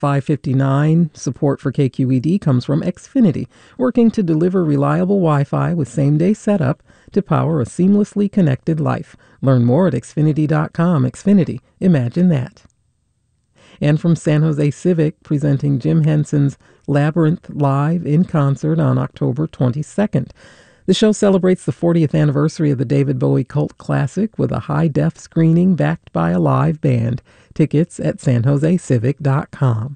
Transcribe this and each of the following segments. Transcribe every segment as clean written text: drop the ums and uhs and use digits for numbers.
5:59, support for KQED comes from Xfinity, working to deliver reliable Wi-Fi with same-day setup to power a seamlessly connected life. Learn more at Xfinity.com. Xfinity, imagine that. And from San Jose Civic, presenting Jim Henson's Labyrinth live in concert on October 22nd. The show celebrates the 40th anniversary of the David Bowie cult classic with a high-def screening backed by a live band. Tickets at sanjosecivic.com.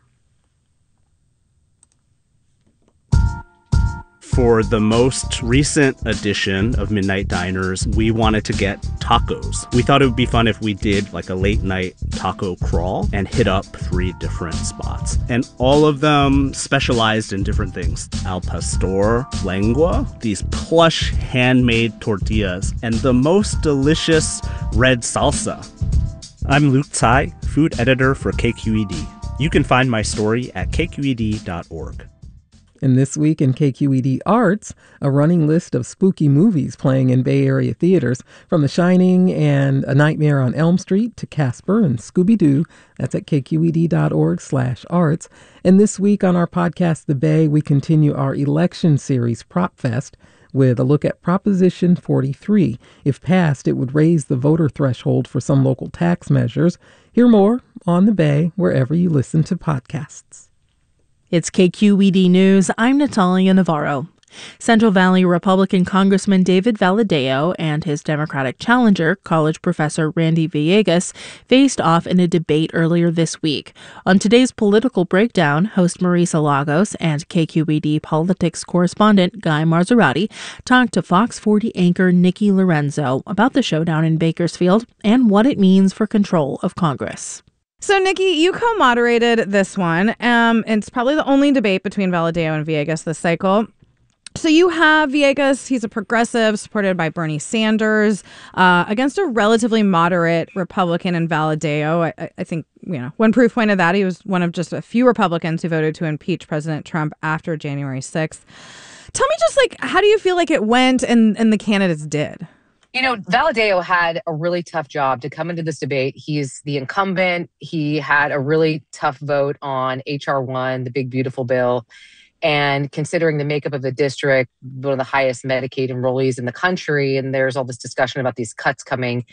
For the most recent edition of Midnight Diners, we wanted to get tacos. We thought it would be fun if we did like a late night taco crawl and hit up 3 different spots. And all of them specialized in different things. Al pastor, lengua, these plush handmade tortillas, and the most delicious red salsa. I'm Luke Tsai, food editor for KQED. You can find my story at kqed.org. And this week in KQED Arts, a running list of spooky movies playing in Bay Area theaters, from The Shining and A Nightmare on Elm Street to Casper and Scooby-Doo. That's at kqed.org/arts. And this week on our podcast, The Bay, we continue our election series, Prop Fest, with a look at Proposition 43. If passed, it would raise the voter threshold for some local tax measures. Hear more on The Bay wherever you listen to podcasts. It's KQED News. I'm Natalia Navarro. Central Valley Republican Congressman David Valadao and his Democratic challenger, college professor Randy Villegas, faced off in a debate earlier this week. On today's Political Breakdown, host Marisa Lagos and KQED politics correspondent Guy Marzorati talked to Fox 40 anchor Nikki Lorenzo about the showdown in Bakersfield and what it means for control of Congress. So, Nikki, you co-moderated this one. It's probably the only debate between Valadao and Villegas this cycle. So you have Villegas, he's a progressive, supported by Bernie Sanders, against a relatively moderate Republican in Valadao. I think, one proof point of that, he was one of just a few Republicans who voted to impeach President Trump after January 6th. Tell me just, how do you feel like it went and the candidates did? Valadao had a really tough job to come into this debate. He's the incumbent. He had a really tough vote on H.R. 1, the big, beautiful bill. And considering the makeup of the district, one of the highest Medicaid enrollees in the country, and there's all this discussion about these cuts coming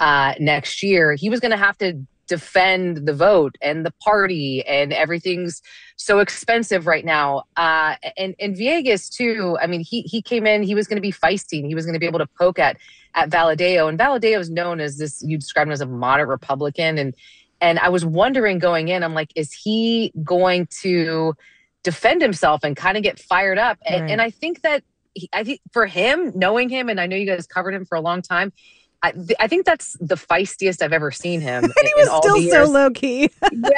next year, he was going to have to defend the vote and the party, and everything's so expensive right now. And Villegas, too, he came in, he was going to be feisty, and he was going to be able to poke at Valadao. And Valadao is known as this, you described him as a moderate Republican. And I was wondering going in, I'm like, is he going to defend himself and kind of get fired up? Right. And I think that, I think for him, knowing him, and I know you guys covered him for a long time, I think that's the feistiest I've ever seen him. And he was still so low key.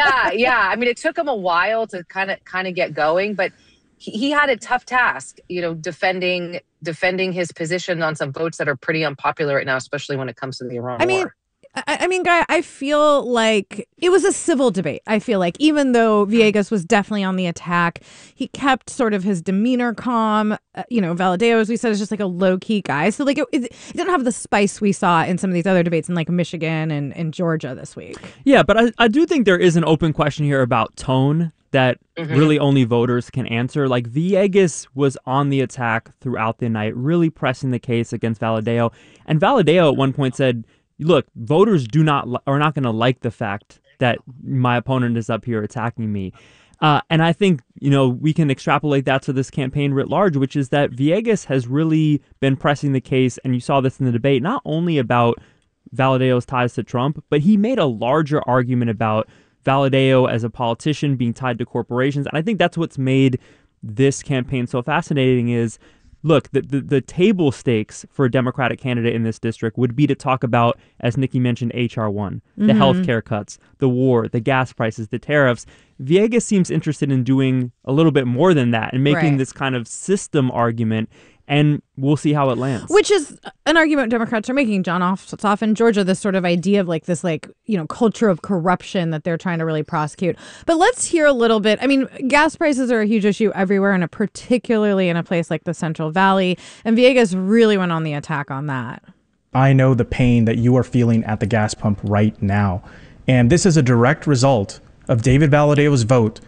Yeah. It took him a while to kind of get going, but he had a tough task, defending his position on some votes that are pretty unpopular right now, especially when it comes to the Iran war. Guy, I feel like it was a civil debate. I feel like even though Villegas was definitely on the attack, he kept sort of his demeanor calm. Valadao, as we said, is just like a low-key guy. So it didn't have the spice we saw in some of these other debates in Michigan and Georgia this week. Yeah, but I do think there is an open question here about tone that really only voters can answer. Villegas was on the attack throughout the night, really pressing the case against Valadao. And Valadao at one point said, look, voters are not going to like the fact that my opponent is up here attacking me. And I think, we can extrapolate that to this campaign writ large, which is that Villegas has really been pressing the case. And you saw this in the debate, not only about Valadao's ties to Trump, but he made a larger argument about Valadao as a politician being tied to corporations. And I think that's what's made this campaign so fascinating is, look, the table stakes for a Democratic candidate in this district would be to talk about, as Nikki mentioned, H.R. 1, the health care cuts, the war, the gas prices, the tariffs. Villegas seems interested in doing a little bit more than that and making this kind of system argument. And we'll see how it lands. Which is an argument Democrats are making. John Ossoff in Georgia, this sort of idea of this culture of corruption that they're trying to really prosecute. But let's hear a little bit. Gas prices are a huge issue everywhere, and particularly in a place like the Central Valley. And Villegas really went on the attack on that. I know the pain that you are feeling at the gas pump right now. And this is a direct result of David Valadeo's vote